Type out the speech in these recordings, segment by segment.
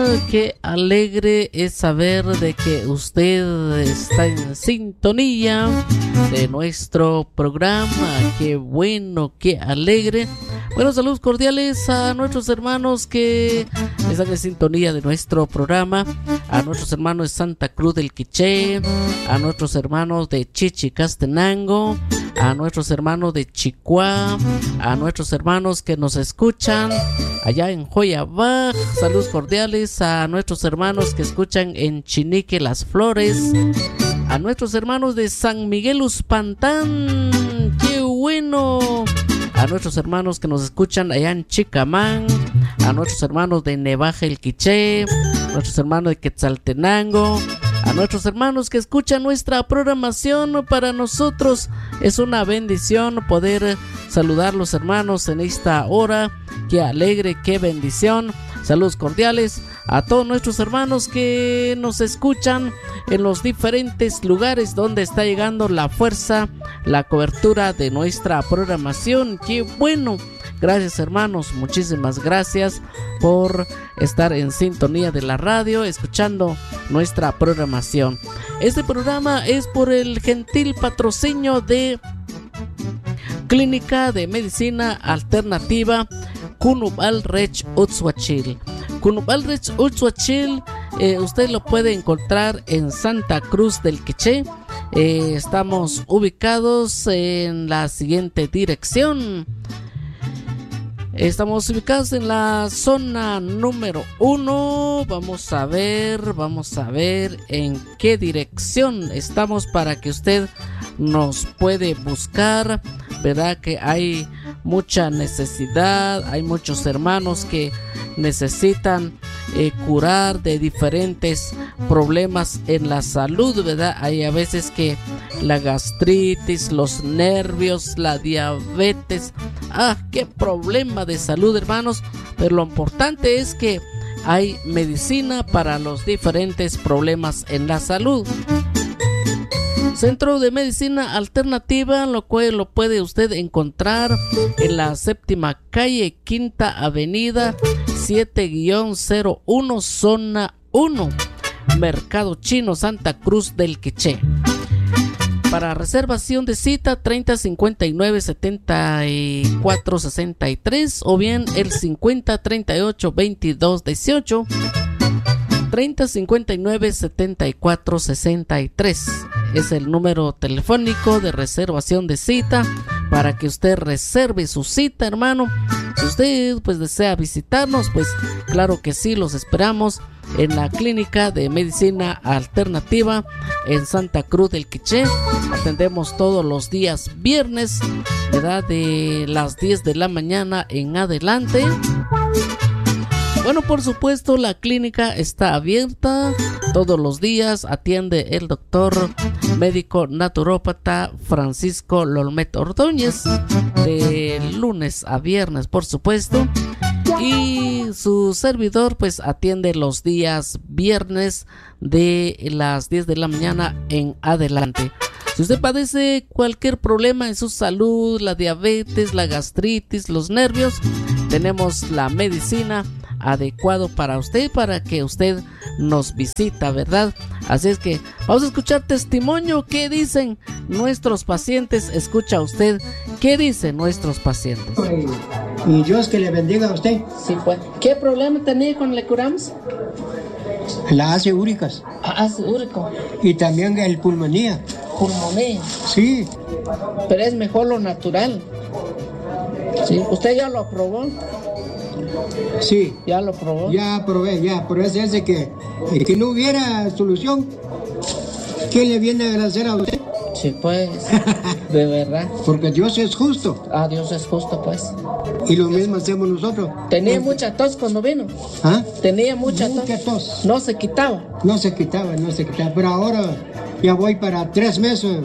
qué alegre es saber de que usted está en sintonía de nuestro programa. Qué bueno, qué alegre. Bueno, saludos cordiales a nuestros hermanos que están en sintonía de nuestro programa, a nuestros hermanos de Santa Cruz del Quiché, a nuestros hermanos de Chichicastenango, a nuestros hermanos de Chicuá, a nuestros hermanos que nos escuchan allá en Joyabaj. Saludos cordiales a nuestros hermanos que escuchan en Chinique Las Flores, a nuestros hermanos de San Miguel Uspantán. ¡Qué bueno! A nuestros hermanos que nos escuchan allá en Chicamán, a nuestros hermanos de Nevaja el Quiché, a nuestros hermanos de Quetzaltenango, a nuestros hermanos que escuchan nuestra programación. Para nosotros es una bendición poder saludar a los hermanos en esta hora. Qué alegre, qué bendición. Saludos cordiales a todos nuestros hermanos que nos escuchan en los diferentes lugares donde está llegando la fuerza, la cobertura de nuestra programación. ¡Qué bueno! Gracias, hermanos, muchísimas gracias por estar en sintonía de la radio, escuchando nuestra programación. Este programa es por el gentil patrocinio de Clínica de Medicina Alternativa Cunubal Rech Utzhuachil. Cunubal Rech Utzhuachil, usted lo puede encontrar en Santa Cruz del Quiché. Estamos ubicados en la siguiente dirección. Estamos ubicados en la zona número 1. Vamos a ver en qué dirección estamos para que usted nos puede buscar. Verdad que hay mucha necesidad, hay muchos hermanos que necesitan curar de diferentes problemas en la salud, ¿verdad? Hay a veces que la gastritis, los nervios, la diabetes, qué problema de salud, hermanos, pero lo importante es que hay medicina para los diferentes problemas en la salud. Centro de Medicina Alternativa, lo cual lo puede usted encontrar en la 7ª calle, 5ª avenida, 7-01, zona 1, Mercado Chino, Santa Cruz del Quiché. Para reservación de cita, 3059-7463 o bien el 5038-2218, 3059-7463. Es el número telefónico de reservación de cita para que usted reserve su cita, hermano. Si usted pues desea visitarnos, pues claro que sí, los esperamos en la Clínica de Medicina Alternativa en Santa Cruz del Quiché. Atendemos todos los días viernes, ¿verdad? De las 10 de la mañana en adelante. Bueno, por supuesto, la clínica está abierta todos los días. Atiende el doctor médico naturópata Francisco Lolmet Ordóñez de lunes a viernes, por supuesto. Y su servidor pues atiende los días viernes de las 10 de la mañana en adelante. Si usted padece cualquier problema en su salud, la diabetes, la gastritis, los nervios, tenemos la medicina adecuado para usted, para que usted nos visita, ¿verdad? Así es que vamos a escuchar testimonio. ¿Qué dicen nuestros pacientes? Escucha usted qué dicen nuestros pacientes. Y Dios que le bendiga a usted. Sí, pues. ¿Qué problema tenía cuando le curamos? La ácido úricas. Ácido úrico. Y también el pulmonía. Pulmonía. Sí. Pero es mejor lo natural. Sí. ¿Usted ya lo aprobó? Sí. ¿Ya lo probó? Ya probé, ya. Por eso es de que no hubiera solución. ¿Quién le viene a agradecer a usted? Sí, pues. De verdad. Porque Dios es justo. Dios es justo, pues. Y lo mismo hacemos nosotros. ¿Tenía mucha tos cuando vino? Tenía mucha tos. ¿No se quitaba? No se quitaba. Pero ahora ya voy para 3 meses.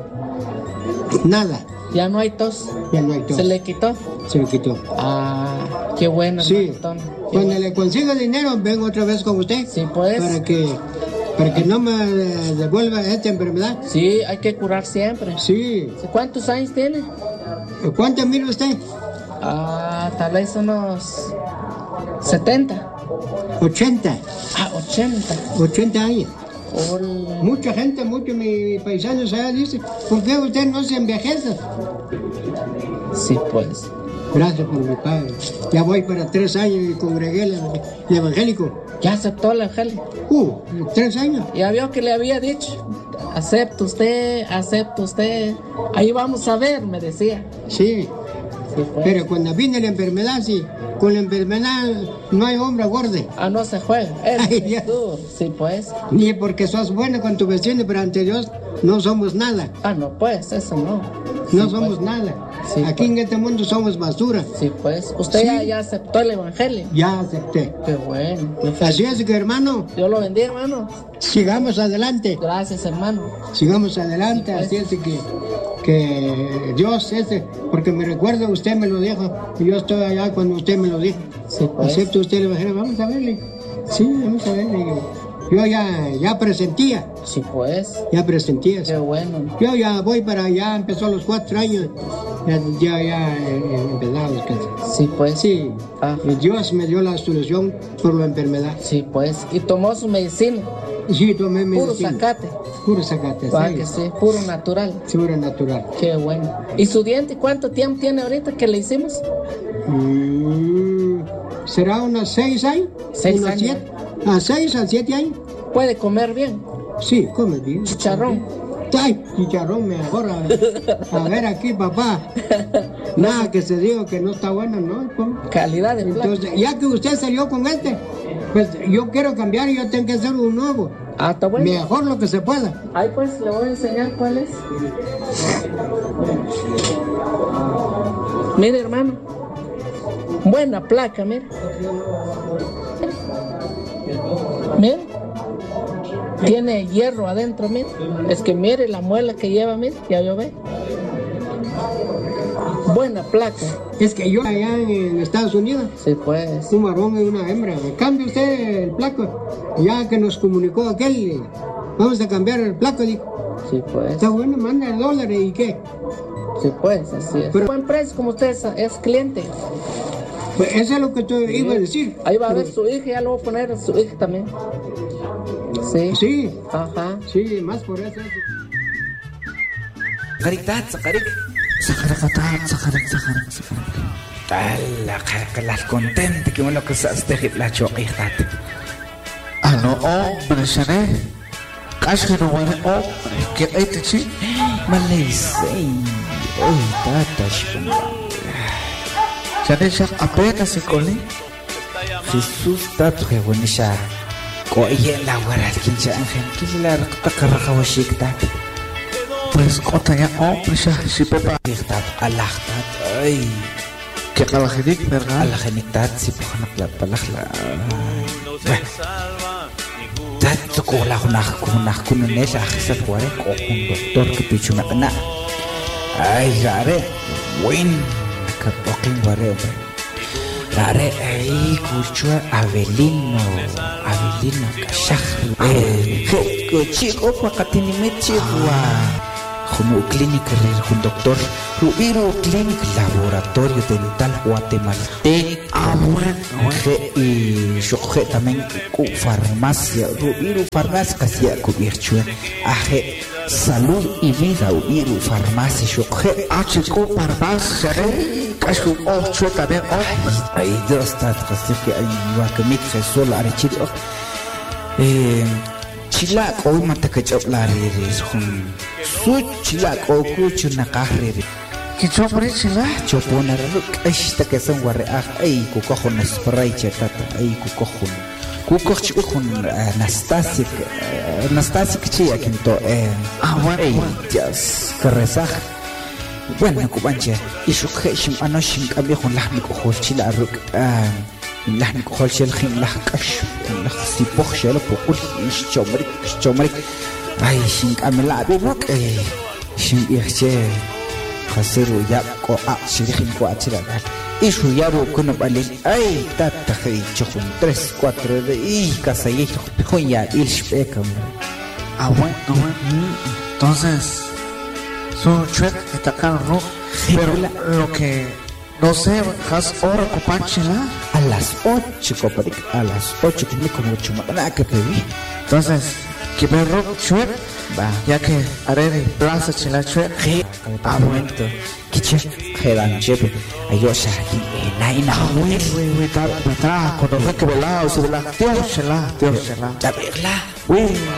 Nada. ¿Ya no hay tos? Ya no hay tos. ¿Se le quitó? Se le quitó. Qué bueno. Sí. Cuando le consiga dinero, vengo otra vez con usted. Sí, pues. Para que no me devuelva esta enfermedad. Sí, hay que curar siempre. Sí. ¿Cuántos años tiene? ¿Cuánto mide usted? Tal vez unos 70. 80. 80. Años. Hola. Mucha gente, muchos mis paisanos allá dicen, ¿por qué usted no se envejece? Sí, pues. Gracias por mi padre. Ya voy para 3 años y congregué el evangélico. ¿Ya aceptó el evangelio? 3 años. Ya vio que le había dicho, acepta usted. Ahí vamos a ver, me decía. Sí. Sí, pues. Pero cuando viene la enfermedad, sí, con la enfermedad no hay hombre gordo. No se juega. Ay, Dios. Sí, pues. Ni porque sos bueno con tu vecino, pero ante Dios no somos nada. No, pues, eso no. No Sí, somos pues. nada. Sí, Aquí pues. en este mundo somos basura. Sí, pues. ¿Usted Sí. ya aceptó el evangelio? Ya acepté. Qué bueno. Así es que, hermano, Dios lo bendiga, hermano. sigamos adelante. Gracias, hermano. Sigamos adelante. Sí, pues. Así es que Dios porque me recuerda, usted me lo dijo, y yo estoy allá cuando usted me lo dijo. Sí, pues. ¿Acepta usted el evangelio? Vamos a verle. Sí, vamos a verle. Yo ya presentía. Sí, pues. Ya presentía. Qué bueno. Yo ya voy para allá, empezó a los 4 años. Ya empezaba las cosas. Sí, pues. Sí, Ajá. Dios me dio la solución por la enfermedad. Sí, pues. Y tomó su medicina. Sí, tomé Puro medicina. zacate. Puro zacate, Va sí. que sí. Puro natural. Seguro natural. Qué bueno. ¿Y su diente cuánto tiempo tiene ahorita que le hicimos? ¿Será unos 6 años? 6 Unos años. 6 a 7 años. ¿Puede comer bien? Sí, come bien. Chicharrón. Ay, chicharrón mejor. A ver aquí, papá. Nada que se diga que no está bueno, ¿no? Calidad de plato. Entonces, ya que usted salió con pues yo quiero cambiar y yo tengo que hacer un nuevo. Está bueno. Mejor lo que se pueda. Ahí pues le voy a enseñar cuál es. Mire, hermano. Buena placa, mire. Mire. Tiene hierro adentro, mire. Es que mire la muela que lleva, mire. Ya yo ve. Buena placa. Es que yo allá en Estados Unidos, Sí, pues. un varón y una hembra. Cambie usted el placo. Ya que nos comunicó aquel, vamos a cambiar el placo. Dijo, Sí, pues. está bueno, manda el dólar y qué. Sí, pues, así es. Pero- Buen precio, como usted es cliente. Pues eso es lo que yo iba a decir. Ahí va a ver su hija, ya lo voy a poner a su hija también. Sí. Sí, Ajá. sí, más por eso. Sakarik. Tala, las contente que me lo que usaste la choquijat. No, hombre, Shané. Casi no huele, hombre. ¿Qué hay de chi? Malaysay. Uy, tata, Shané, ya apenas se colé. Jesús, tato, que bueno, ya. Oye, la guarda, ¿quién se ángel? ¿Quién se la recta washik, tata? Pues, cota ya, hombre, ya, si pepa. Tat, alachtat, ay. Que calajidik, ¿verdad? Alajenitat, si pojan la palajla. Tato, kunah, kununesa, ajisa, guare, un doctor que pichu na. Ay, gare, win, kapokin guare, hombre. Gare, ay, kuchua, Avelino, kashaj. Chico, pakatini mechiwa. Como clínica un doctor Rubiro Clinic Laboratorio Dental Guatemalteco. Y yo también farmacia Rubiro Farmacia cubierto aje salud y vida Rubiro Farmacia yo Chico, parvas, Shané. Casi un ocho también, hombre. ahí dos tatas que hay que me Jesús la arechito chilak hoy mata que chopla reres su chilak o cucho na carrere ¿Qué chombre, chila? chopona ruk esta que son guarre ay cucojo na spray chatata ay cucojo cucojo Anastasia que chilla quinto Bueno. Dios que rezaj bueno cubanche y su heshim anoshim cambio con la mico chila ruk لحن كحول شلخين لح كش لح سيبوخ شلو بقول شمرك أي شينك أمل عبيبك أي شين يحشي خسروا يابكو شلخين كو أتشلا إيشو يابو كنا بالين أي تاتخي شخون 3-4 إيه كاسايي شخون يا إلش بيكم Bueno. Entonces, su chuec está acá, ¿no? Pero lo que no sé, has hora copan, chila. al las 8, compadre. A las 8, como 8 más que pedí. Entonces, que me rock chue, Va. ya que arena y plaza chila chue. Momento. Kiche, Hedan Chepe. Ayosha, Naina. Güey, está, cuando fue que volado, se volaba. Dios, chela. Ya verla. Güey.